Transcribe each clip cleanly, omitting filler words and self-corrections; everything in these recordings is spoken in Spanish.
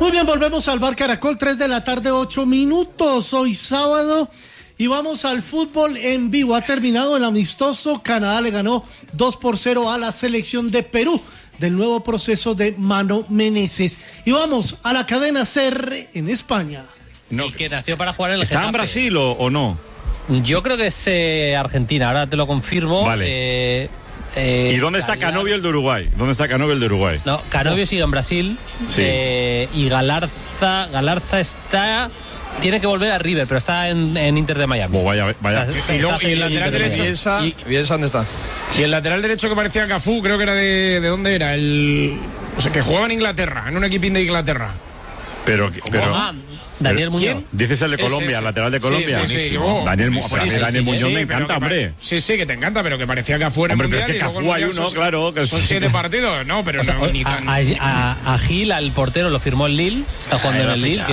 Muy bien, volvemos al Bar Caracol, 3 de la tarde, 8 minutos, hoy sábado, y vamos al fútbol en vivo. Ha terminado el amistoso, Canadá le ganó 2-0 a la selección de Perú, del nuevo proceso de Mano Meneses. Y vamos a la cadena CR en España. No, el que nació para jugar en el ¿Está Getafe. en Brasil o no? Yo creo que es Argentina, ahora te lo confirmo. Vale. ¿Y dónde está Canovio el de Uruguay? ¿Dónde está Canovio el de Uruguay? No, Canovio sigue en Brasil. Sí. Y Galarza está... Tiene que volver a River, pero está en Inter de Miami. Oh, vaya. Y el lateral derecho, Bielsa, ¿dónde está? Y el lateral derecho que parecía Cafú, creo que era ¿de dónde era? O sea, que jugaba en Inglaterra, en un equipín de Inglaterra. Pero Daniel Muñoz. ¿Quién? Dices el de Colombia, el lateral de Colombia. Sí. Daniel Muñoz me encanta, hombre. Sí, que te encanta, pero que parecía que afuera. Hombre, pero es que Cafú hay uno, claro. Son 7 partidos, no, pero no, ni tan... A Gil, al portero, lo firmó el Lille. Está jugando en el Lille.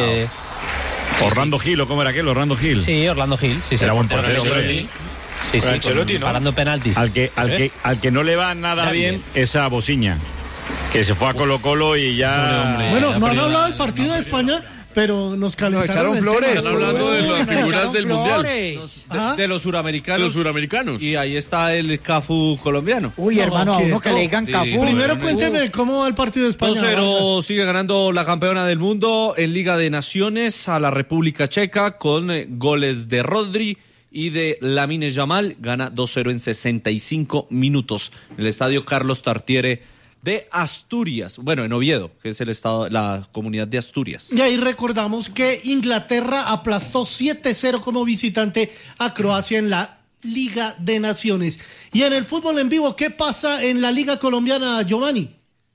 Orlando Gil, ¿o cómo era aquel? Orlando Gil. Sí, Orlando Gil. Sí, era buen portero, hombre. Sí, ¿no? Parando penaltis. Al que no le va nada bien es a Bociña, que se fue a Colo-Colo y ya... Bueno, no han hablado del partido de España, pero nos calentaron el flores. tema. Están hablando de las figuras del Mundial. De los suramericanos. Los suramericanos. Y ahí está el Cafu colombiano. Uy, hermano, a uno que le digan Cafu. Primero cuénteme cómo va el partido de España. 2-0 sigue ganando la campeona del mundo en Liga de Naciones a la República Checa con goles de Rodri y de Lamine Yamal. Gana 2-0 en 65 minutos en el estadio Carlos Tartiere de Asturias, bueno, en Oviedo, que es el estado, la comunidad de Asturias. Y ahí recordamos que Inglaterra aplastó 7-0 como visitante a Croacia en la Liga de Naciones. Y en el fútbol en vivo, ¿qué pasa en la Liga Colombiana, Giovanni?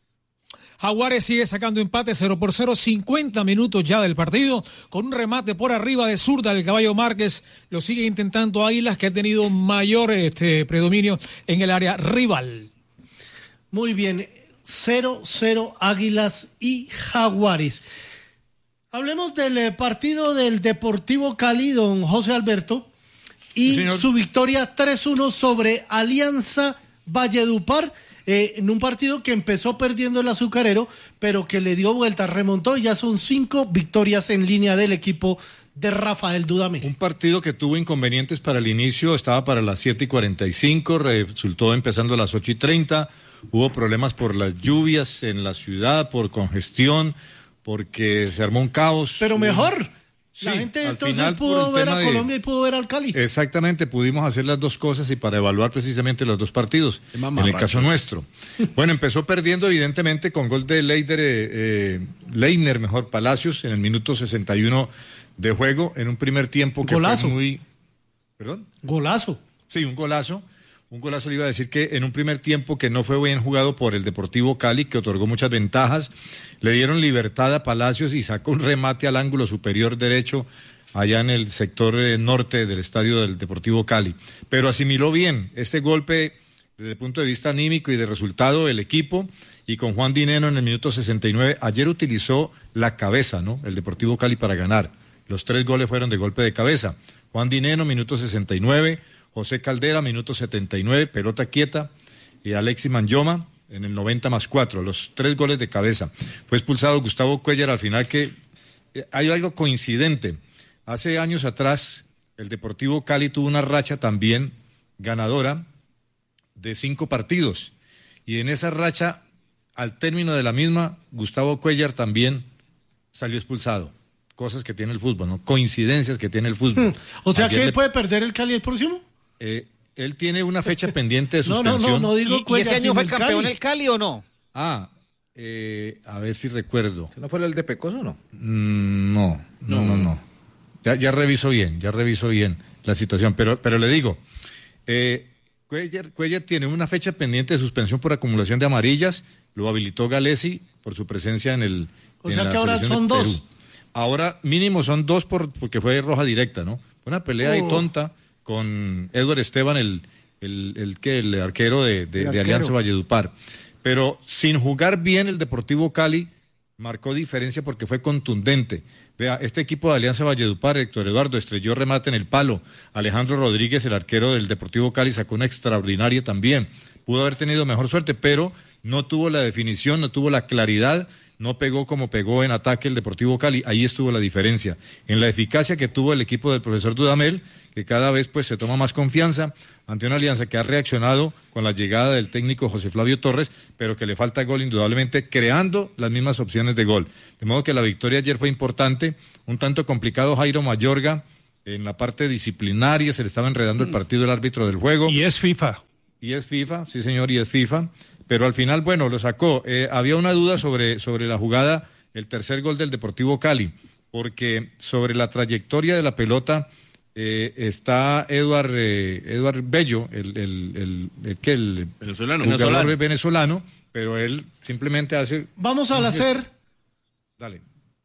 Jaguares sigue sacando empate 0-0, 50 minutos ya del partido, con un remate por arriba de zurda del Caballo Márquez. Lo sigue intentando Águilas, que ha tenido mayor predominio en el área rival. Muy bien, 0-0 Águilas y Jaguares. Hablemos del partido del Deportivo Cali, don José Alberto, y su victoria 3-1 sobre Alianza Valledupar, en un partido que empezó perdiendo el Azucarero, pero que le dio vuelta, remontó, y ya son 5 victorias en línea del equipo de Rafael Dudamel. Un partido que tuvo inconvenientes para el inicio, estaba para las 7:45, resultó empezando a las 8:30. Hubo problemas por las lluvias en la ciudad, por congestión, porque se armó un caos. Pero mejor. La gente entonces pudo ver a Colombia y pudo ver al Cali. Exactamente, pudimos hacer las dos cosas y para evaluar precisamente los dos partidos, en el caso nuestro. Bueno, empezó perdiendo evidentemente con gol de Leiner, Palacios, en el minuto 61 de juego, en un primer tiempo que golazo. Fue muy... ¿Perdón? Golazo. Sí, un golazo. Un golazo, le iba a decir que en un primer tiempo que no fue bien jugado por el Deportivo Cali, que otorgó muchas ventajas, le dieron libertad a Palacios y sacó un remate al ángulo superior derecho allá en el sector norte del estadio del Deportivo Cali. Pero asimiló bien este golpe desde el punto de vista anímico y de resultado del equipo, y con Juan Dineno en el minuto 69, ayer utilizó la cabeza, ¿no? El Deportivo Cali para ganar. Los 3 goles fueron de golpe de cabeza. Juan Dineno, minuto 69, José Caldera, minuto 79, pelota quieta, y Alexis Manyoma en el 90+4, los 3 goles de cabeza. Fue expulsado Gustavo Cuéllar al final, que hay algo coincidente. Hace años atrás, el Deportivo Cali tuvo una racha también ganadora de 5 partidos, y en esa racha, al término de la misma, Gustavo Cuéllar también salió expulsado. Cosas que tiene el fútbol, ¿no? Coincidencias que tiene el fútbol. O sea, ¿que él puede perder el Cali el próximo? Él tiene una fecha pendiente de suspensión. No digo ¿Y ese año fue campeón el Cali o no? A ver si recuerdo. ¿No fue el de Pecoso o no? No. Ya reviso bien la situación, pero le digo, Cuéllar tiene una fecha pendiente de suspensión por acumulación de amarillas, lo habilitó Galesi por su presencia en el... O sea que ahora son 2. Ahora mínimo son 2 porque fue roja directa, ¿no? Una pelea ahí tonta con Edward Esteban, el arquero de Alianza Valledupar. Pero sin jugar bien, el Deportivo Cali marcó diferencia porque fue contundente. Vea, este equipo de Alianza Valledupar, Héctor Eduardo estrelló remate en el palo. Alejandro Rodríguez, el arquero del Deportivo Cali, sacó una extraordinaria también. Pudo haber tenido mejor suerte, pero no tuvo la definición, no tuvo la claridad, no pegó como pegó en ataque el Deportivo Cali. Ahí estuvo la diferencia. En la eficacia que tuvo el equipo del profesor Dudamel, que cada vez pues se toma más confianza ante una Alianza que ha reaccionado con la llegada del técnico José Flavio Torres, pero que le falta gol indudablemente, creando las mismas opciones de gol. De modo que la victoria ayer fue importante, un tanto complicado Jairo Mayorga, en la parte disciplinaria se le estaba enredando el partido el árbitro del juego. Y es FIFA. Y es FIFA, sí señor, y es FIFA. Pero al final, bueno, lo sacó. Había una duda sobre la jugada, el tercer gol del Deportivo Cali, porque sobre la trayectoria de la pelota está Eduard Bello, el jugador venezolano, pero él simplemente hace... Vamos al hacer. Dale.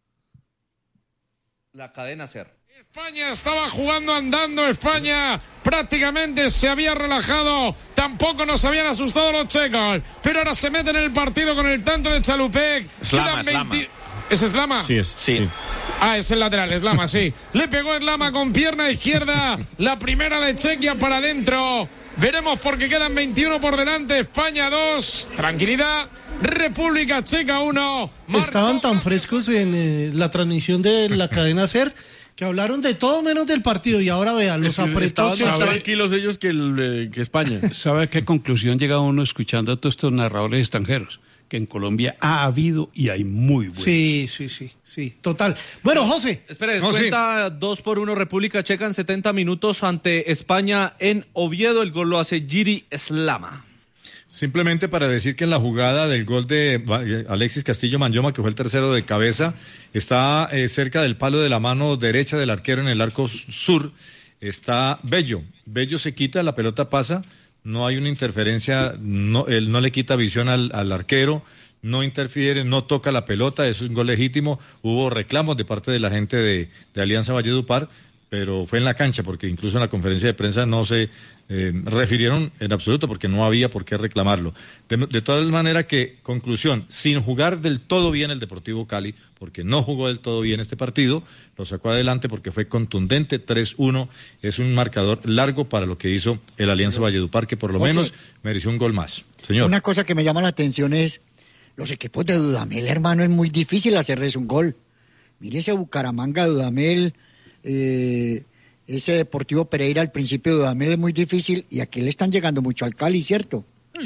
La cadena SER. España estaba jugando andando, España prácticamente se había relajado, tampoco nos habían asustado los checos, pero ahora se mete en el partido con el tanto de Chalupek. Slama. ¿Es Slama? Sí, sí. Es el lateral, Slama, sí. Le pegó Slama con pierna izquierda, la primera de Chequia para adentro. Veremos porque quedan 21 por delante, España 2, tranquilidad, República Checa 1. Estaban tan frescos en la transmisión de la cadena SER que hablaron de todo menos del partido y ahora vean, los apretó. Estaban más tranquilos ellos que España. ¿Sabe a qué conclusión llega uno escuchando a todos estos narradores extranjeros? Que en Colombia ha habido y hay muy buenos. Sí, total. Bueno, José. Espere, cuenta 2-1 República Checa en 70 minutos ante España en Oviedo. El gol lo hace Jiri Slama. Simplemente para decir que en la jugada del gol de Alexis Castillo Manyoma, que fue el tercero de cabeza, está cerca del palo de la mano derecha del arquero en el arco sur, está Bello. Bello se quita, la pelota pasa, no hay una interferencia, él no le quita visión al arquero, no interfiere, no toca la pelota, eso es un gol legítimo. Hubo reclamos de parte de la gente de Alianza Valledupar, pero fue en la cancha, porque incluso en la conferencia de prensa no se refirieron en absoluto, porque no había por qué reclamarlo. De todas maneras que, conclusión, sin jugar del todo bien el Deportivo Cali, porque no jugó del todo bien este partido, lo sacó adelante porque fue contundente, 3-1, es un marcador largo para lo que hizo el Alianza Valledupar, que por lo menos mereció un gol más. Señor. Una cosa que me llama la atención es, los equipos de Dudamel, hermano, es muy difícil hacerles un gol. Mire ese Bucaramanga de Dudamel, ese Deportivo Pereira al principio de Dudamel es muy difícil y aquí le están llegando mucho al Cali, ¿cierto?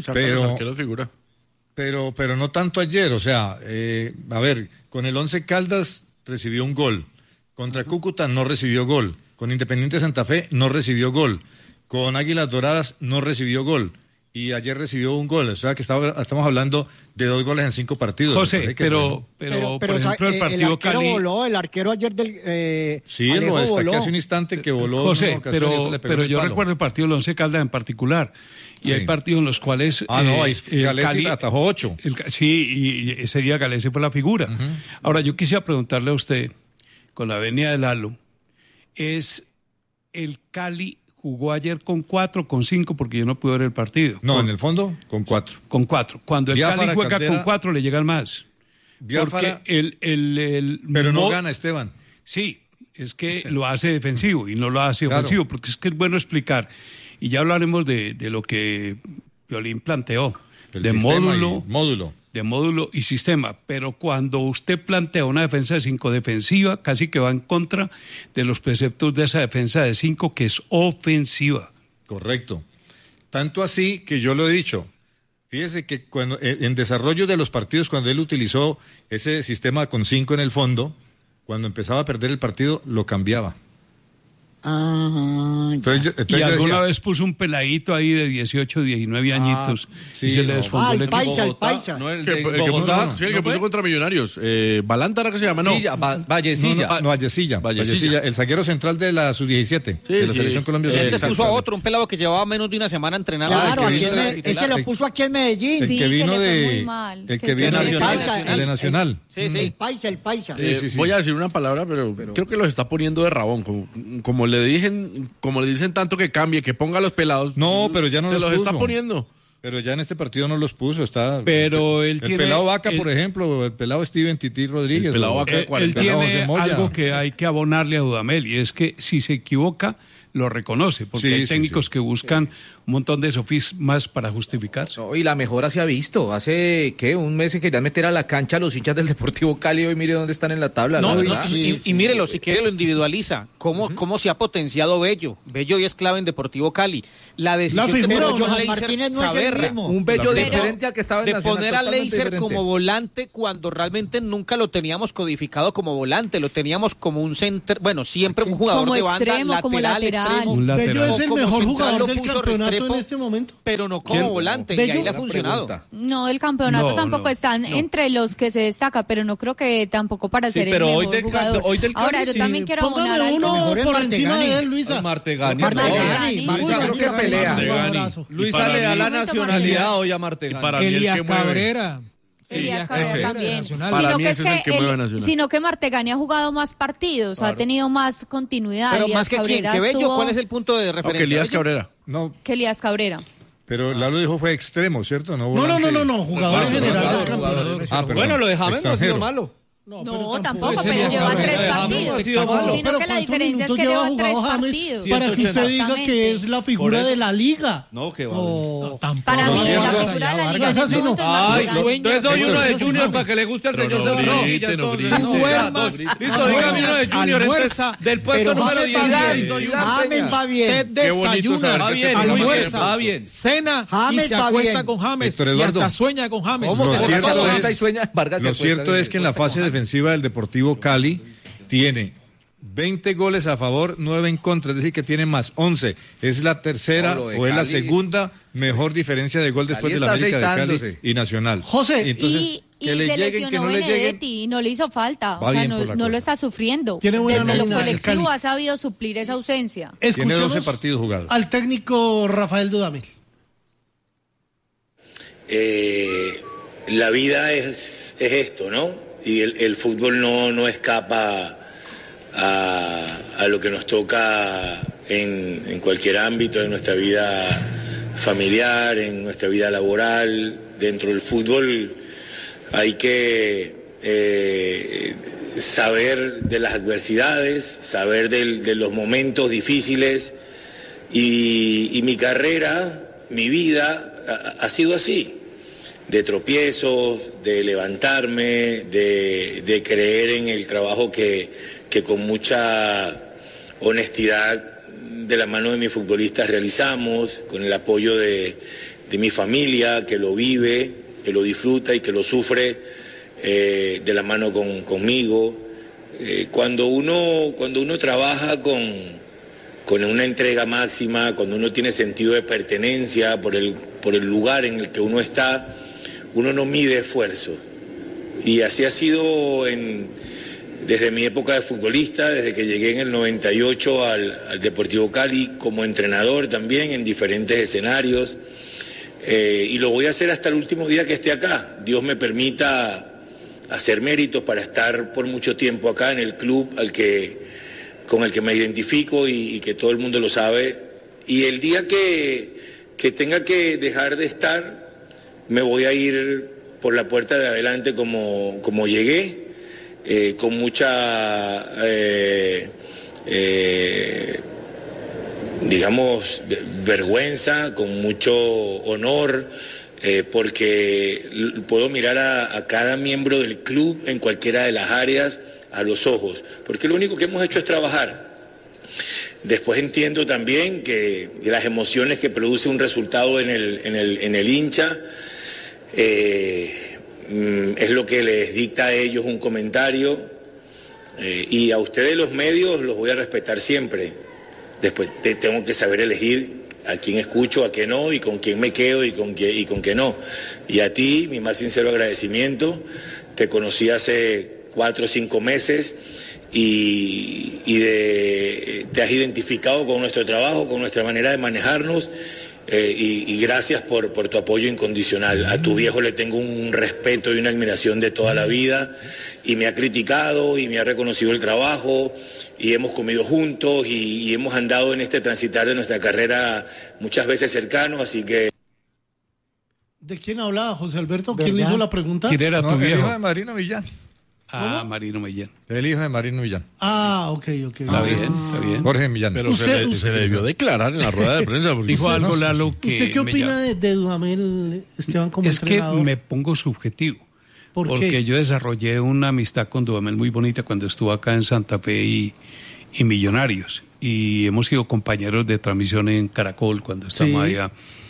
Pero no tanto ayer, o sea, a ver, con el Once Caldas recibió un gol, contra Cúcuta no recibió gol, con Independiente Santa Fe no recibió gol, con Águilas Doradas no recibió gol. Y ayer recibió un gol, o sea que estamos hablando de 2 goles en 5 partidos. José, pero por ejemplo el partido Cali... el arquero ayer del... sí, lo destaqué hace un instante que voló. José, pero yo recuerdo el partido del Once Caldas en particular, y hay partidos en los cuales... Galesi atajó 8. Y ese día Galesi fue la figura. Ahora, yo quisiera preguntarle a usted, con la venia de Lalo, ¿es el Cali... jugó ayer con 4, con 5, porque yo no pude ver el partido? No, en el fondo, con 4. Con 4. Cuando el Biafara, Cali juega Caldera, con 4, le llegan más. Biafara, porque pero no gana, Esteban. Sí, es que lo hace defensivo y no lo hace ofensivo, porque es que es bueno explicar. Y ya hablaremos de lo que Violín planteó, de módulo y sistema, pero cuando usted plantea una defensa de 5 defensiva, casi que va en contra de los preceptos de esa defensa de 5 que es ofensiva. Correcto. Tanto así que yo lo he dicho. Fíjese que cuando en desarrollo de los partidos, cuando él utilizó ese sistema con 5 en el fondo, cuando empezaba a perder el partido, lo cambiaba. Entonces y alguna vez puso un peladito ahí de 18, 19 añitos y se le desfondó el paisa. No, el que puso contra Millonarios. ¿Balanta era que se llama? No. Vallecilla. Vallecilla. El zaguero central de la Sub-17, de la Selección Colombia. Él puso a otro, un pelado que llevaba menos de una semana entrenando. Claro, ese lo puso aquí en Medellín. El que vino de Nacional. Sí. El paisa. Voy a decir una palabra, pero creo que los está poniendo de rabón, como le dicen tanto que cambie, que ponga a los pelados. No, pero ya no los está poniendo. Pero ya en este partido no los puso, Pero el pelado Vaca, por ejemplo, el pelado Steven Tití Rodríguez. El pelado Vaca, él tiene algo que hay que abonarle a Dudamel, y es que si se equivoca, lo reconoce, porque hay técnicos que buscan un montón de sofismas para justificarse. No, y la mejora se ha visto. Hace, un mes se querían meter a la cancha a los hinchas del Deportivo Cali, hoy mire dónde están en la tabla. Y mírelo, si quiere lo individualiza. ¿Cómo se ha potenciado Bello? Bello hoy es clave en Deportivo Cali. La decisión que tomó John Martínez no es el mismo. Un Bello diferente al que estaba en de Nacional. poner a Leiser como volante cuando realmente nunca lo teníamos codificado como volante, lo teníamos como un center, siempre un jugador como de banda, extremo, como lateral. Bello es el mejor jugador del campeonato en este momento. Pero no como volante, y ahí le ha funcionado. No, el campeonato tampoco están entre los que se destaca, pero no creo que tampoco para ser el mejor jugador. Ahora, yo también quiero abonar algo. Uno por encima de él, Luisa. Martegani. Luisa creo que pelea. Luisa le da la nacionalidad hoy a Martegani. Elías Cabrera. Elías Cabrera también. Sino que Martegani ha jugado más partidos, ha tenido más continuidad. Pero Elías más que quién, que Bello, ¿cuál es el punto de referencia? Que Elías Cabrera. Que Elías Cabrera. Pero Lalo dijo fue extremo, ¿cierto? No, jugador en general. Bueno, lo de James no ha sido malo. No, tampoco, pero lleva 3 partidos. Sino que la diferencia es que lleva 3 partidos. Para que usted diga que es la figura de la liga. No, que va. Para mí, la figura de la liga es así. Entonces doy uno de Junior para que le guste al señor César. Listo, dígame uno de Junior. Del puesto número 10. James va bien. Desayuna, almuerza, va bien. Cena y se acuesta con James. Y hasta sueña con James. Lo cierto es que en la fase defensiva del Deportivo Cali tiene 20 goles a favor, 9 en contra, es decir que tiene más 11. Es la tercera o es la segunda mejor diferencia de gol después de la América de Cali y Nacional. José, entonces, y se lesionó Benedetti y no le hizo falta, o sea, no lo está sufriendo. Desde lo colectivo ha sabido suplir esa ausencia. Tiene 12 partidos jugados. Al técnico Rafael Dudamel. La vida es esto, ¿no? Y el fútbol no escapa a lo que nos toca en cualquier ámbito de nuestra vida familiar, en nuestra vida laboral. Dentro del fútbol hay que saber de las adversidades, saber de los momentos difíciles, y mi carrera, mi vida ha sido así. De tropiezos, de levantarme, de creer en el trabajo que con mucha honestidad de la mano de mis futbolistas realizamos, con el apoyo de mi familia que lo vive, que lo disfruta y que lo sufre de la mano conmigo. Cuando uno trabaja con una entrega máxima, cuando uno tiene sentido de pertenencia por el lugar en el que uno está, uno no mide esfuerzo. Y así ha sido desde mi época de futbolista, desde que llegué en el 98 al Deportivo Cali, como entrenador también en diferentes escenarios. Y lo voy a hacer hasta el último día que esté acá. Dios me permita hacer méritos para estar por mucho tiempo acá en el club con el que me identifico y que todo el mundo lo sabe. Y el día que tenga que dejar de estar, me voy a ir por la puerta de adelante como llegué, con mucha, digamos, vergüenza, con mucho honor, porque puedo mirar a cada miembro del club en cualquiera de las áreas a los ojos, porque lo único que hemos hecho es trabajar. Después entiendo también que las emociones que produce un resultado en el hincha es lo que les dicta a ellos un comentario, y a ustedes los medios los voy a respetar siempre. Después tengo que saber elegir a quién escucho, a qué no, y con quién me quedo y con qué no. Y a ti, mi más sincero agradecimiento. Te conocí hace 4 o 5 meses y te has identificado con nuestro trabajo, con nuestra manera de manejarnos. Y gracias por tu apoyo incondicional. A tu viejo le tengo un respeto y una admiración de toda la vida, y me ha criticado y me ha reconocido el trabajo, y hemos comido juntos y hemos andado en este transitar de nuestra carrera muchas veces cercanos, así que ¿De quién hablaba, José Alberto? ¿Quién le hizo la pregunta? ¿Quién era tu viejo? El hijo de Marino Millán. Ah, Marino Millán. El hijo de Marino Millán. Ah, ok. Está bien. Jorge Millán. Pero se debió declarar en la rueda de prensa. Dijo algo, Lalo, que... ¿Usted qué opina de Dudamel, Esteban, como entrenador? Es que me pongo subjetivo. ¿Por qué? Yo desarrollé una amistad con Dudamel muy bonita cuando estuvo acá en Santa Fe y Millonarios. Y hemos sido compañeros de transmisión en Caracol cuando estamos allá.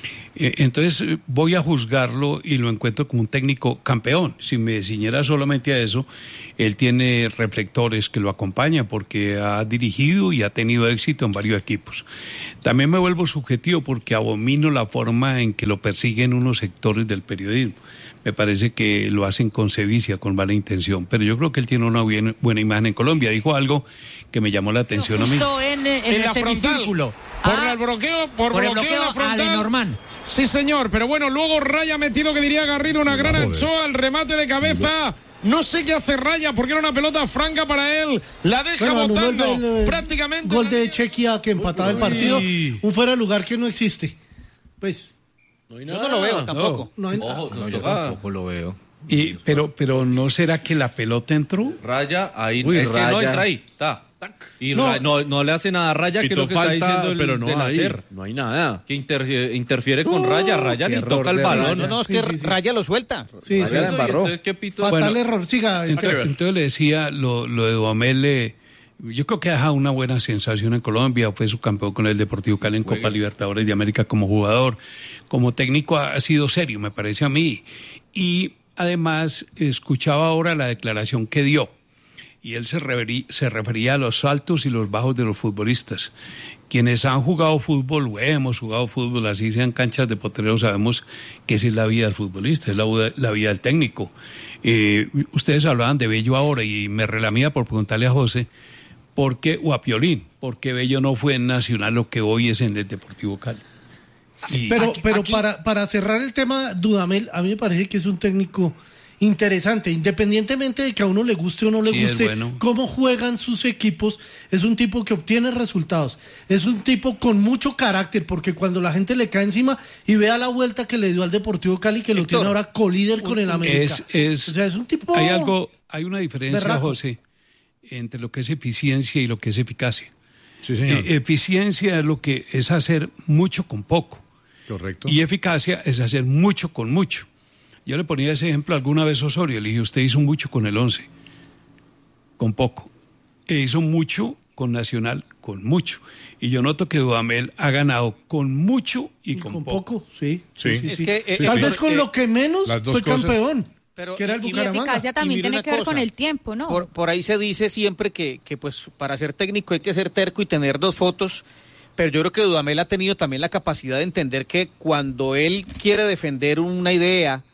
Entonces voy a juzgarlo y lo encuentro como un técnico campeón. Si me ciñera solamente a eso, él tiene reflectores que lo acompañan porque ha dirigido y ha tenido éxito en varios equipos. También me vuelvo subjetivo porque abomino la forma en que lo persiguen unos sectores del periodismo. Me parece que lo hacen con sevicia, con mala intención, pero yo creo que él tiene una buena imagen en Colombia. Dijo algo que me llamó la atención a mí. En la frontal, por el bloqueo en la frontal. Sí, señor, pero bueno, luego Raya metido, que diría Garrido, una gran anchoa, el remate de cabeza. No sé qué hace Raya, porque era una pelota franca para él. La deja botando prácticamente. Gol de Chequia que empataba el partido. Un fuera de lugar que no existe. Pues... Yo no lo veo tampoco. Yo tampoco lo veo. Pero ¿no será que la pelota entró? Raya, ahí. Que no entra ahí. Está. Y no le hace nada a Raya, que es lo que está diciendo pero no hay, no hay nada. Que interfiere con Raya ni toca el balón. No, es que Raya lo suelta. Sí, Raya la embarró. Fatal error, siga. Entonces le decía, lo de Dudamel, yo creo que ha dejado una buena sensación en Colombia. Fue subcampeón con el Deportivo Cali en Copa Libertadores de América como jugador. Como técnico ha sido serio, me parece a mí. Y además escuchaba ahora la declaración que dio. Y él se refería a los altos y los bajos de los futbolistas. Quienes han jugado fútbol, o hemos jugado fútbol, así sean canchas de potrero, sabemos que esa es la vida del futbolista, es la vida del técnico. Ustedes hablaban de Bello ahora y me relamía por preguntarle a José, ¿por qué, o a Piolín, por qué Bello no fue en Nacional lo que hoy es en el Deportivo Cali? Pero para cerrar el tema, Dudamel, a mí me parece que es un técnico interesante, independientemente de que a uno le guste o no le guste cómo juegan sus equipos. Es un tipo que obtiene resultados, es un tipo con mucho carácter, porque cuando la gente le cae encima y vea la vuelta que le dio al Deportivo Cali, que lo tiene ahora colíder con el América, o sea, es un tipo... Hay una diferencia, José, entre lo que es eficiencia y lo que es eficacia. Sí, señor. Eficiencia es lo que es hacer mucho con poco. Correcto. Y eficacia es hacer mucho con mucho. Yo le ponía ese ejemplo alguna vez a Osorio, le dije, usted hizo mucho con el 11, con poco. E hizo mucho con Nacional, con mucho. Y yo noto que Dudamel ha ganado con mucho y con poco. Sí. Es que, tal vez con lo que menos fue campeón. Pero, que era el y la eficacia también tiene que ver con el tiempo, ¿no? Por ahí se dice siempre que pues para ser técnico hay que ser terco y tener 2 fotos. Pero yo creo que Dudamel ha tenido también la capacidad de entender que cuando él quiere defender una idea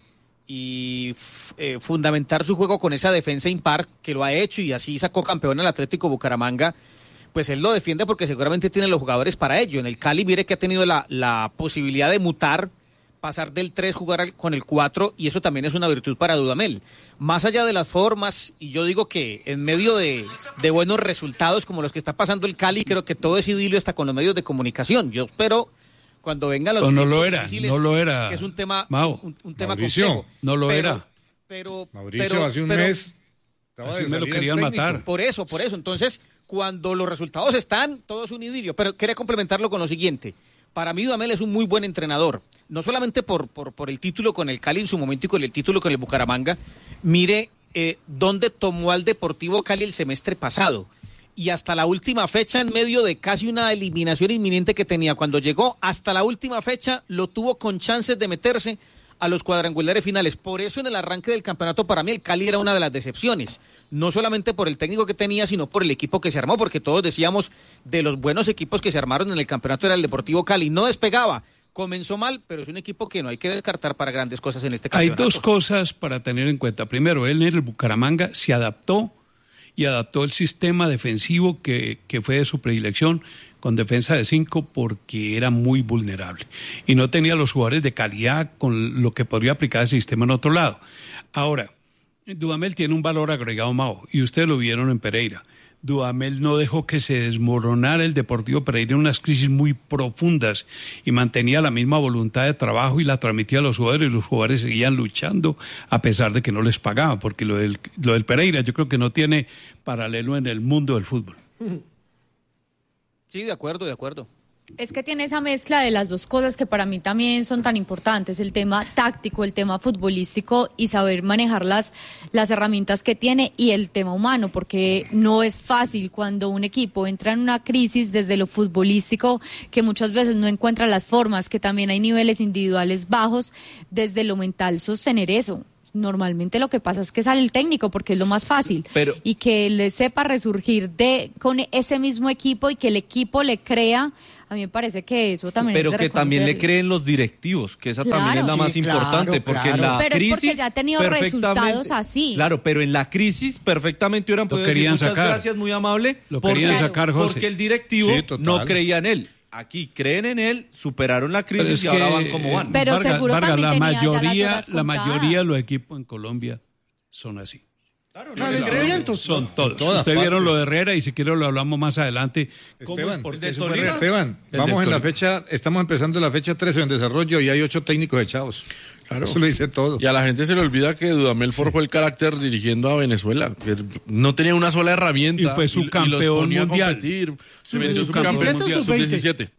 y fundamentar su juego con esa defensa impar, que lo ha hecho y así sacó campeón al Atlético Bucaramanga, pues él lo defiende porque seguramente tiene los jugadores para ello. En el Cali, mire que ha tenido la posibilidad de mutar, pasar del 3, jugar con el 4, y eso también es una virtud para Dudamel. Más allá de las formas, y yo digo que en medio de buenos resultados como los que está pasando el Cali, creo que todo es idilio hasta con los medios de comunicación. Yo espero cuando vengan los... No lo era. Que es un tema, un tema Mauricio, complejo. No lo era. Mauricio, hace un mes... Así me lo querían matar. Por eso. Entonces, cuando los resultados están, todo es un idilio. Pero quería complementarlo con lo siguiente. Para mí, Dudamel es un muy buen entrenador. No solamente por el título con el Cali en su momento y con el título con el Bucaramanga. Mire dónde tomó al Deportivo Cali el semestre pasado. Y hasta la última fecha, en medio de casi una eliminación inminente que tenía, cuando llegó hasta la última fecha, lo tuvo con chances de meterse a los cuadrangulares finales. Por eso en el arranque del campeonato para mí el Cali era una de las decepciones. No solamente por el técnico que tenía, sino por el equipo que se armó, porque todos decíamos de los buenos equipos que se armaron en el campeonato era el Deportivo Cali. No despegaba, comenzó mal, pero es un equipo que no hay que descartar para grandes cosas en este campeonato. Hay 2 cosas para tener en cuenta. Primero, él en el Bucaramanga se adaptó y adaptó el sistema defensivo que fue de su predilección, con defensa de 5, porque era muy vulnerable y no tenía los jugadores de calidad con lo que podría aplicar el sistema en otro lado. Ahora, Dudamel tiene un valor agregado, Mao, y ustedes lo vieron en Pereira. Dudamel no dejó que se desmoronara el Deportivo Pereira en unas crisis muy profundas y mantenía la misma voluntad de trabajo y la transmitía a los jugadores, y los jugadores seguían luchando a pesar de que no les pagaban, porque lo del Pereira yo creo que no tiene paralelo en el mundo del fútbol. Sí, de acuerdo. Es que tiene esa mezcla de las dos cosas que para mí también son tan importantes, el tema táctico, el tema futbolístico y saber manejar las herramientas que tiene, y el tema humano, porque no es fácil cuando un equipo entra en una crisis desde lo futbolístico, que muchas veces no encuentra las formas, que también hay niveles individuales bajos, desde lo mental sostener eso. Normalmente lo que pasa es que sale el técnico porque es lo más fácil, y que le sepa resurgir con ese mismo equipo y que el equipo le crea. A mí me parece que eso también pero es de que también le creen los directivos, que esa también es la más importante, porque en la pero crisis es porque ya ha tenido resultados así. Claro, pero en la crisis perfectamente hubieran podido decir muchas gracias, muy amable, porque el directivo no creía en él. Aquí creen en él, superaron la crisis y ahora van como van. Pero seguro también la tenía mayoría de los equipos en Colombia son así. Claro, son todos. Ustedes vieron lo de Herrera, y si quieren lo hablamos más adelante. Esteban, estamos empezando la fecha 13 en desarrollo y hay 8 técnicos echados. Claro. Eso lo dice todo. Y a la gente se le olvida que Dudamel forjó el carácter dirigiendo a Venezuela. No tenía una sola herramienta. Y fue subcampeón mundial. Se metió subcampeón mundial, sub-17.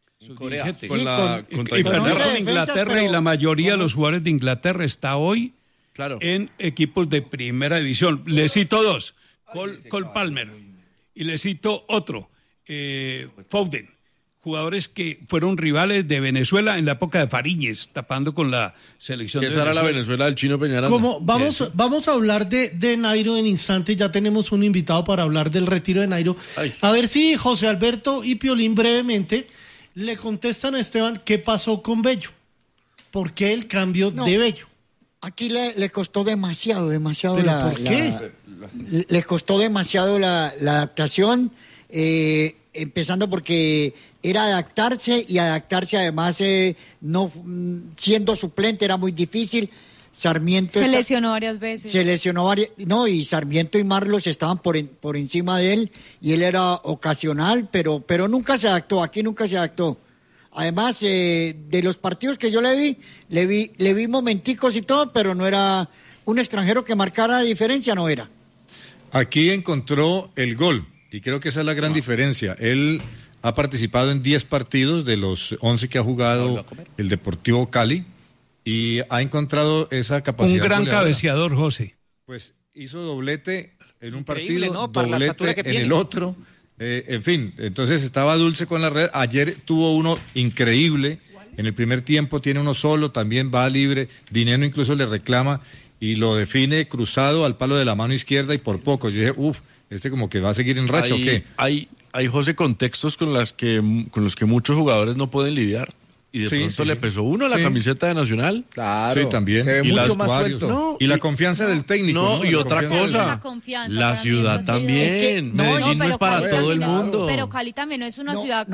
Y perdieron Inglaterra, y la mayoría de los jugadores de Inglaterra está hoy en equipos de primera división. Le cito 2, Cole Palmer, y le cito otro, Foden. Jugadores que fueron rivales de Venezuela en la época de Fariñez, tapando con la selección de Venezuela. Esa era la Venezuela del Chino Peñaranda. Vamos a hablar de Nairo en instante. Ya tenemos un invitado para hablar del retiro de Nairo. A ver si José Alberto y Piolín brevemente le contestan a Esteban qué pasó con Bello. ¿Por qué el cambio de Bello? Aquí le costó demasiado ¿Por qué? Le costó demasiado la adaptación, empezando porque era adaptarse, y adaptarse además no siendo suplente era muy difícil. Sarmiento se lesionó varias veces. Y Sarmiento y Marlos estaban por encima de él, y él era ocasional, pero nunca se adaptó, aquí nunca se adaptó. Además, de los partidos que yo le vi momenticos y todo, pero no era un extranjero que marcara la diferencia, no era. Aquí encontró el gol, y creo que esa es la gran diferencia. Él ha participado en 10 partidos de los 11 que ha jugado el Deportivo Cali, y ha encontrado esa capacidad. Un gran cabeceador, José. Pues hizo doblete en un increíble, partido, ¿no? doblete en el otro. En fin, entonces estaba dulce con la red. Ayer tuvo uno increíble. En el primer tiempo tiene uno solo, también va libre. Dineno incluso le reclama y lo define cruzado al palo de la mano izquierda, y por poco. Yo dije, este como que va a seguir en racha, ¿o qué? Hay, José, contextos con los que muchos jugadores no pueden lidiar. Y de pronto le pesó uno a la camiseta de Nacional. Claro. Sí, también. Se ve mucho más suelto. No, y la confianza del técnico. No, y otra cosa. La ciudad también. Es que, Medellín no es para todo el mundo. Pero Cali también no es una ciudad.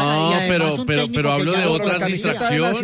Pero hablo de otras distracciones.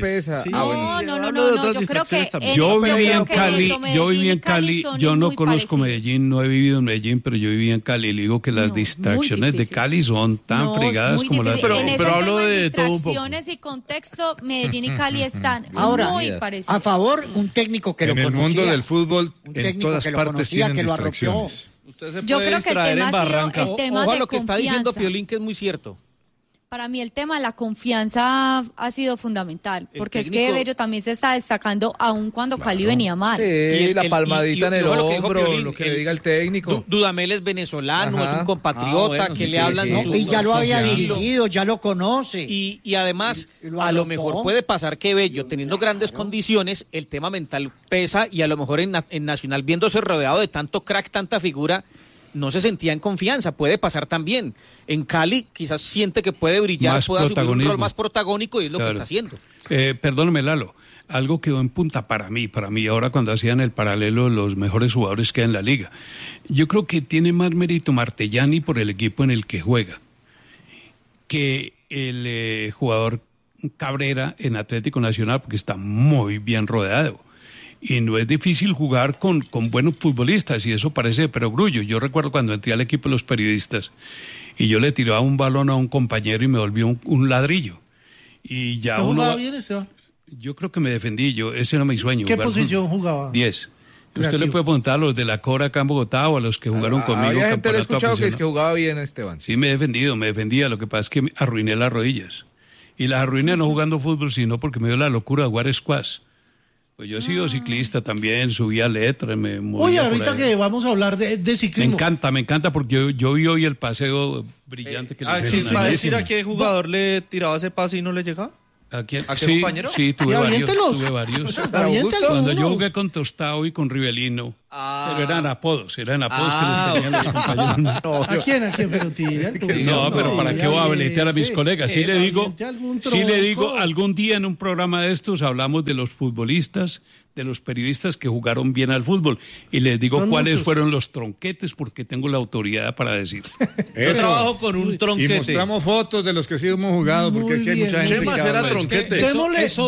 No, yo creo que yo viví en Cali, yo no conozco Medellín, no he vivido en Medellín, pero yo viví en Cali, y le digo que las distracciones de Cali son tan fregadas como las. Pero hablo de todo un poco. Distracciones y contexto, Medellín y Cali están muy parecidos. A favor, un técnico que lo conocía. En el mundo del fútbol, en todas partes tienen distracciones. Yo creo que el tema ha sido el tema de lo que está diciendo confianza. Piolín, que es muy cierto. Para mí el tema de la confianza ha sido fundamental, porque es que Bello también se está destacando aún cuando Cali venía mal. Sí, la palmadita en el hombro, lo que le diga el técnico. Dudamel es venezolano, es un compatriota que le hablan. Y ya lo había dirigido, ya lo conoce. Y además, a lo mejor puede pasar que Bello, teniendo grandes condiciones, el tema mental pesa, y a lo mejor en Nacional, viéndose rodeado de tanto crack, tanta figura, no se sentía en confianza. Puede pasar también. En Cali quizás siente que puede brillar, puede asumir un rol más protagónico, y es lo que está haciendo. Perdóname, Lalo, algo quedó en punta para mí, ahora cuando hacían el paralelo de los mejores jugadores que hay en la liga. Yo creo que tiene más mérito Martellani por el equipo en el que juega que el jugador Cabrera en Atlético Nacional, porque está muy bien rodeado. Y no es difícil jugar con buenos futbolistas, y eso parece de perogrullo. Yo recuerdo cuando entré al equipo de los periodistas y yo le tiraba un balón a un compañero y me volvió un ladrillo. Y ya ¿No uno jugaba bien, Esteban? Yo creo que me defendí, ese era mi sueño. ¿Qué posición jugaba? 10. Usted le puede preguntar a los de la Cora acá en Bogotá o a los que jugaron conmigo. Había gente le he escuchado que es que jugaba bien, Esteban. Sí, me defendía. Lo que pasa es que arruiné las rodillas. Y las arruiné no jugando fútbol, sino porque me dio la locura de jugar squash. Pues yo he sido ciclista también, subía letras, me movía. Oye, ahorita que vamos a hablar de ciclismo. Me encanta porque yo vi hoy el paseo brillante que le hicieron. ¿Sí va a decir a qué jugador le tiraba ese pase y no le llegaba? ¿A quién? ¿A qué compañero? Sí, tuve varios. Cuando yo jugué con Tostao y con Rivelino, pero eran apodos que les tenían los compañeros. ¿A quién? Pero tira. No, pero ¿para qué voy a habilitar a mis colegas? Sí le digo, algún día en un programa de estos hablamos de los futbolistas, de los periodistas que jugaron bien al fútbol, y les digo cuáles fueron los tronquetes, porque tengo la autoridad para decir. Yo trabajo con un tronquete. Y mostramos fotos de los que sí hemos jugado, porque aquí hay mucha gente. Chema era tronquete. Eso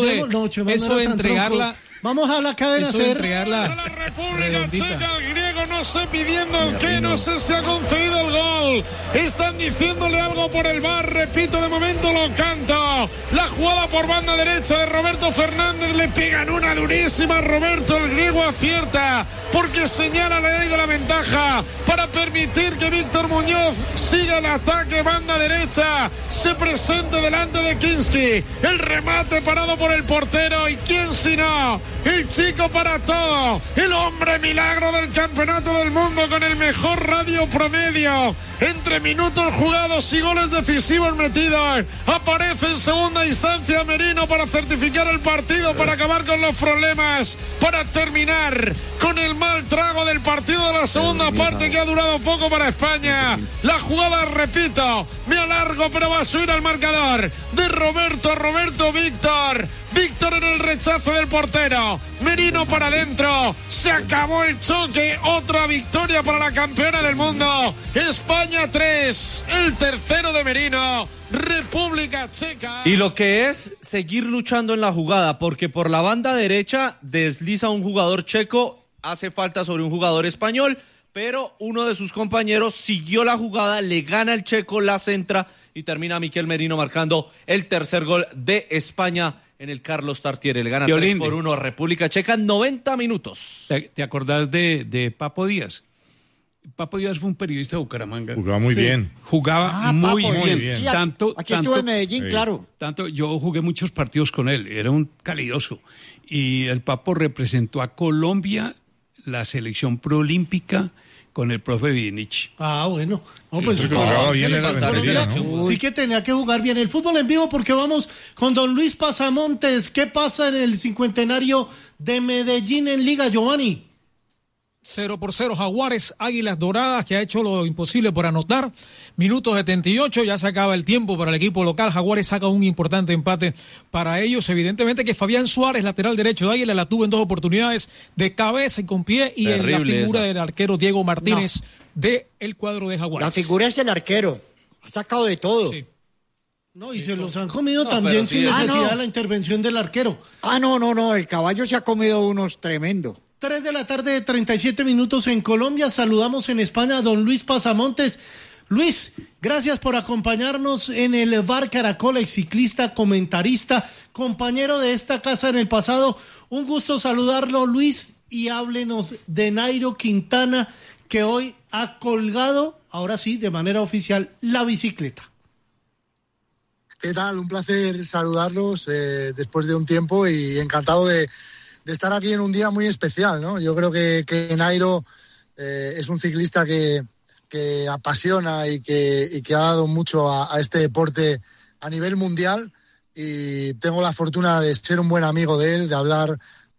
de entregarla. Vamos a la cadena Eso de entregarla. La República Checa, el griego no sé pidiendo el qué, no sé si ha concedido el gol. Están diciéndole algo por el VAR, repito, de momento lo canto. La jugada por banda derecha de Roberto Fernández, le pegan una durísima. Roberto, el griego acierta, porque señala la ley de la ventaja para permitir que Víctor Muñoz siga el ataque, banda derecha, se presente delante de Kinski. El remate parado por el portero, y quién si no, el chico para todo, el hombre milagro del campeonato del mundo con el mejor radio promedio entre minutos jugados y goles decisivos metidos. Aparece en segunda instancia Merino para certificar el partido, para acabar con los problemas, para terminar con el mal trago del partido de la segunda parte, que ha durado poco para España. La jugada, repito, me alargo, pero va a subir al marcador de Roberto Víctor en el rechazo del portero, Merino para adentro, se acabó el choque, otra victoria para la campeona del mundo. España 3, el tercero de Merino, República Checa. Y lo que es seguir luchando en la jugada, porque por la banda derecha desliza un jugador checo, hace falta sobre un jugador español, pero uno de sus compañeros siguió la jugada, le gana el checo, la centra y termina Miquel Merino marcando el tercer gol de España en el Carlos Tartiere. Le gana 3-1 a República Checa en 90 minutos. ¿Te acordás de Papo Díaz? Papo Díaz fue un periodista de Bucaramanga. Jugaba muy bien. Jugaba muy bien. Sí, aquí estuve en Medellín, claro. Yo jugué muchos partidos con él, era un calidoso. Y el Papo representó a Colombia, la selección proolímpica, con el profe Vidinich. Bueno. No, pues jugaba bien en la Rentería, ¿no? Sí que tenía que jugar bien el fútbol en vivo, porque vamos con don Luis Pasamontes. ¿Qué pasa en el cincuentenario de Medellín en Liga, Giovanni? 0-0, Jaguares, Águilas Doradas, que ha hecho lo imposible por anotar. Minuto 78, ya se acaba el tiempo para el equipo local. Jaguares saca un importante empate para ellos. Evidentemente que Fabián Suárez, lateral derecho de Águila, la tuvo en 2 oportunidades de cabeza y con pie, y en la figura del arquero Diego Martínez del cuadro de Jaguares. La figura es el arquero, ha sacado de todo. Sí. No, y se los han comido también sin necesidad de la intervención del arquero. No, el caballo se ha comido unos tremendo. 3 de la tarde, 37 minutos en Colombia. Saludamos en España a don Luis Pasamontes. Luis, gracias por acompañarnos en el VAR Caracol, el ciclista, comentarista, compañero de esta casa en el pasado. Un gusto saludarlo, Luis, y háblenos de Nairo Quintana, que hoy ha colgado, ahora sí, de manera oficial, la bicicleta. ¿Qué tal? Un placer saludarlos después de un tiempo, y encantado de estar aquí en un día muy especial, ¿no? Yo creo que Nairo es un ciclista que apasiona y que ha dado mucho a este deporte a nivel mundial, y tengo la fortuna de ser un buen amigo de él, de hablar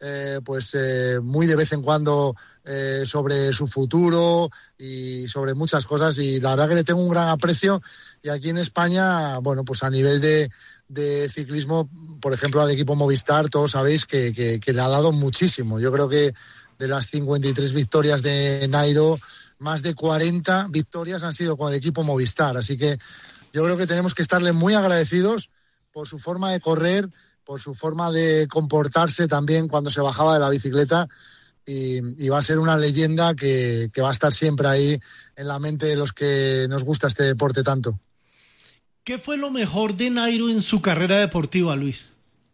muy de vez en cuando sobre su futuro y sobre muchas cosas, y la verdad que le tengo un gran aprecio. Y aquí en España, bueno, pues a nivel de ciclismo, por ejemplo, al equipo Movistar, todos sabéis que le ha dado muchísimo. Yo creo que de las 53 victorias de Nairo, más de 40 victorias han sido con el equipo Movistar. Así que yo creo que tenemos que estarle muy agradecidos por su forma de correr, por su forma de comportarse también cuando se bajaba de la bicicleta, y va a ser una leyenda que va a estar siempre ahí en la mente de los que nos gusta este deporte tanto. ¿Qué fue lo mejor de Nairo en su carrera deportiva, Luis?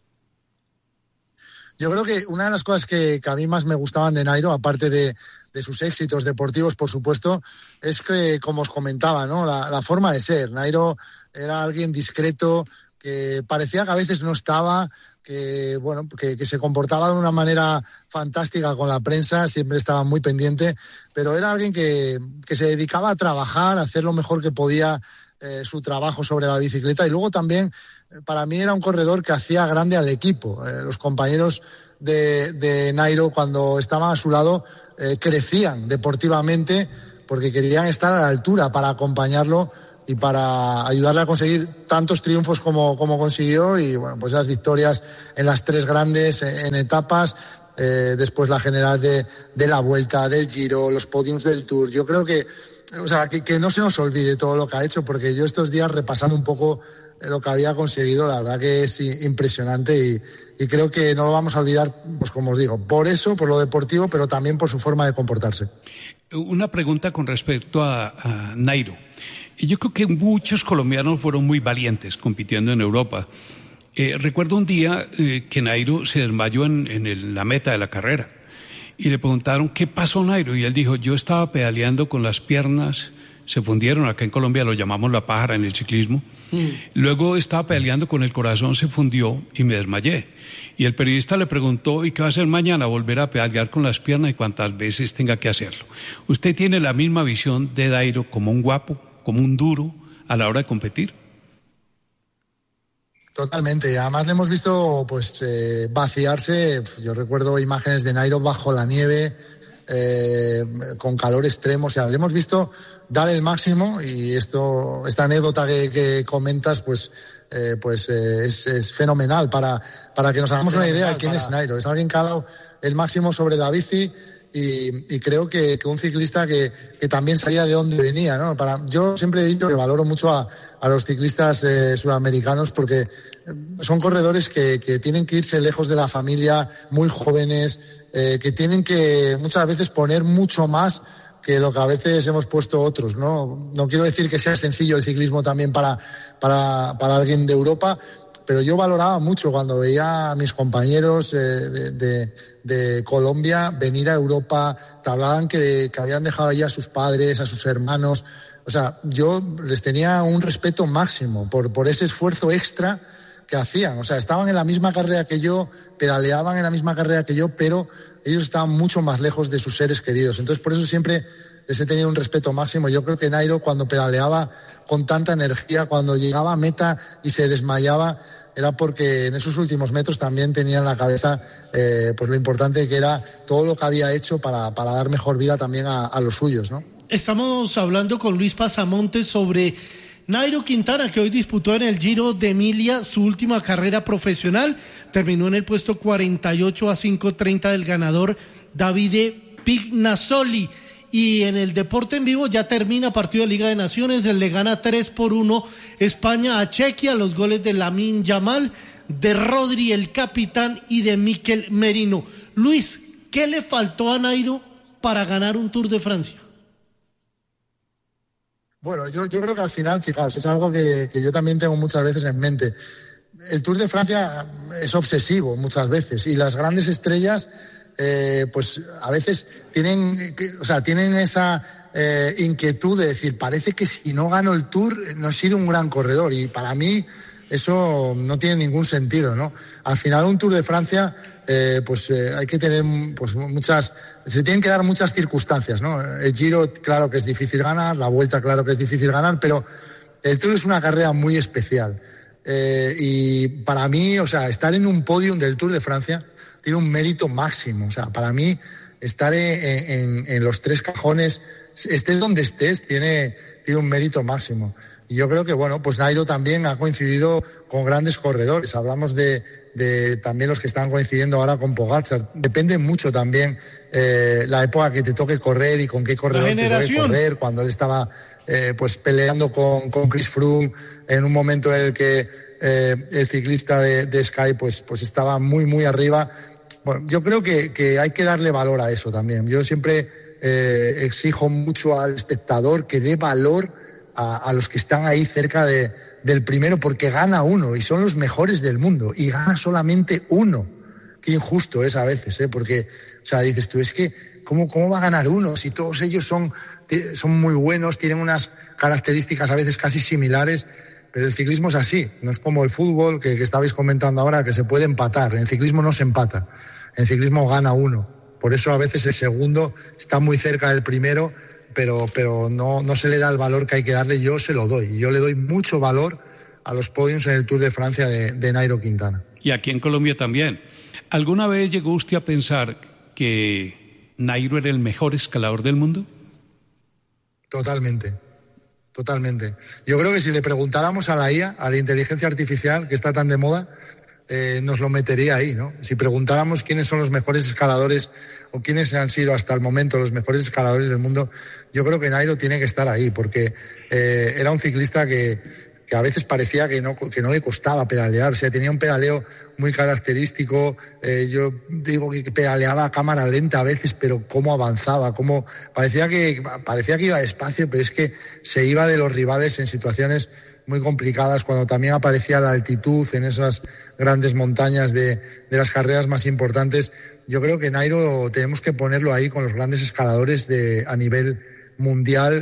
Yo creo que una de las cosas que a mí más me gustaban de Nairo, aparte de sus éxitos deportivos, por supuesto, es que, como os comentaba, ¿no? La forma de ser. Nairo era alguien discreto, que parecía que a veces no estaba, que se comportaba de una manera fantástica con la prensa, siempre estaba muy pendiente, pero era alguien que se dedicaba a trabajar, a hacer lo mejor que podía su trabajo sobre la bicicleta, y luego también para mí era un corredor que hacía grande al equipo. Los compañeros de Nairo, cuando estaban a su lado, crecían deportivamente porque querían estar a la altura para acompañarlo y para ayudarle a conseguir tantos triunfos como consiguió, y bueno, pues esas victorias en las 3 grandes en etapas, después la general de la Vuelta, del Giro, los podiums del Tour. Yo creo que no se nos olvide todo lo que ha hecho, porque yo estos días, repasando un poco lo que había conseguido, la verdad que es impresionante, y creo que no lo vamos a olvidar, pues como os digo, por eso, por lo deportivo, pero también por su forma de comportarse. Una pregunta con respecto a Nairo. Yo creo que muchos colombianos fueron muy valientes compitiendo en Europa. Recuerdo un día que Nairo se desmayó en la meta de la carrera. Y le preguntaron, ¿qué pasó, Nairo? Y él dijo, yo estaba pedaleando con las piernas, se fundieron, acá en Colombia lo llamamos la pájara en el ciclismo. Luego estaba pedaleando con el corazón, se fundió y me desmayé. Y el periodista le preguntó, ¿y qué va a hacer mañana? Volver a pedalear con las piernas y cuantas veces tenga que hacerlo. ¿Usted tiene la misma visión de Nairo como un guapo, como un duro a la hora de competir? Totalmente, además le hemos visto vaciarse. Yo recuerdo imágenes de Nairo bajo la nieve, con calor extremo, o sea, le hemos visto dar el máximo, y esta anécdota que comentas es fenomenal para que nos hagamos una idea de quién es Nairo. Es alguien que ha dado el máximo sobre la bici, y creo que un ciclista que también sabía de dónde venía, ¿no? Yo siempre he dicho que valoro mucho a los ciclistas sudamericanos, porque son corredores que tienen que irse lejos de la familia, muy jóvenes, que tienen que muchas veces poner mucho más que lo que a veces hemos puesto otros, ¿no? No quiero decir que sea sencillo el ciclismo también para alguien de Europa, pero yo valoraba mucho cuando veía a mis compañeros de Colombia venir a Europa. Te hablaban que habían dejado allí a sus padres, a sus hermanos. O sea, yo les tenía un respeto máximo por ese esfuerzo extra que hacían. O sea, estaban en la misma carrera que yo, pedaleaban en la misma carrera que yo, pero ellos estaban mucho más lejos de sus seres queridos. Entonces, por eso siempre les he tenido un respeto máximo. Yo creo que Nairo, cuando pedaleaba con tanta energía, cuando llegaba a meta y se desmayaba, era porque en esos últimos metros también tenía en la cabeza lo importante que era todo lo que había hecho para dar mejor vida también a los suyos, ¿no? Estamos hablando con Luis Pasamontes sobre Nairo Quintana, que hoy disputó en el Giro de Emilia su última carrera profesional. Terminó en el puesto 48 a 5:30 del ganador Davide Pignasoli. Y en el deporte en vivo ya termina partido de Liga de Naciones. Le gana 3-1 España a Chequia. Los goles de Lamine Yamal, de Rodri, el capitán, y de Mikel Merino. Luis, ¿qué le faltó a Nairo para ganar un Tour de Francia? Bueno, yo creo que al final, fijaos, es algo que yo también tengo muchas veces en mente. El Tour de Francia es obsesivo muchas veces, y las grandes estrellas a veces tienen esa inquietud de decir, parece que si no gano el Tour no he sido un gran corredor, y para mí eso no tiene ningún sentido, ¿no? Al final un Tour de Francia hay que tener se tienen que dar muchas circunstancias, ¿no? El Giro, claro que es difícil ganar, la Vuelta, claro que es difícil ganar, pero el Tour es una carrera muy especial, y para mí, estar en un podium del Tour de Francia tiene un mérito máximo. O sea, para mí estar en los 3 cajones, estés donde estés, tiene un mérito máximo. Y yo creo que, bueno, pues Nairo también ha coincidido con grandes corredores. Hablamos de también los que están coincidiendo ahora con Pogačar. Depende mucho también la época que te toque correr y con qué corredor te toque correr. Cuando él estaba pues peleando con Chris Froome en un momento en el que el ciclista de Sky pues estaba muy, muy arriba. Bueno, yo creo que hay que darle valor a eso también. Yo siempre exijo mucho al espectador que dé valor a los que están ahí cerca del primero, porque gana uno y son los mejores del mundo y gana solamente uno. Qué injusto es a veces, porque, o sea, dices tú, es que ¿cómo va a ganar uno si todos ellos son muy buenos, tienen unas características a veces casi similares? Pero el ciclismo es así, no es como el fútbol que estabais comentando ahora, que se puede empatar. En ciclismo no se empata, en ciclismo gana uno. Por eso a veces el segundo está muy cerca del primero, pero no se le da el valor que hay que darle. Yo se lo doy. Yo le doy mucho valor a los podiums en el Tour de Francia de Nairo Quintana. Y aquí en Colombia también. ¿Alguna vez llegó usted a pensar que Nairo era el mejor escalador del mundo? Totalmente. Yo creo que si le preguntáramos a la IA, a la inteligencia artificial, que está tan de moda, nos lo metería ahí, ¿no? Si preguntáramos quiénes son los mejores escaladores o quiénes han sido hasta el momento los mejores escaladores del mundo, yo creo que Nairo tiene que estar ahí, porque era un ciclista que a veces parecía que no le costaba pedalear. O sea, tenía un pedaleo muy característico. Yo digo que pedaleaba a cámara lenta a veces, pero cómo avanzaba, parecía que iba despacio, pero es que se iba de los rivales en situaciones muy complicadas, cuando también aparecía la altitud en esas grandes montañas de las carreras más importantes. Yo creo que Nairo tenemos que ponerlo ahí con los grandes escaladores a nivel mundial